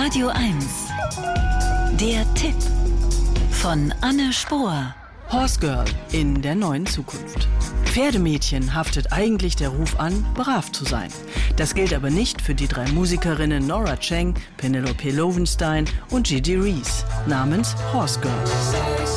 Radio 1. Der Tipp von Anne Spohr. Horse Girl in der neuen Zukunft. Pferdemädchen haftet eigentlich der Ruf an, brav zu sein. Das gilt aber nicht für die 3 Musikerinnen Nora Cheng, Penelope Lowenstein und Gigi Reese namens Horse Girl.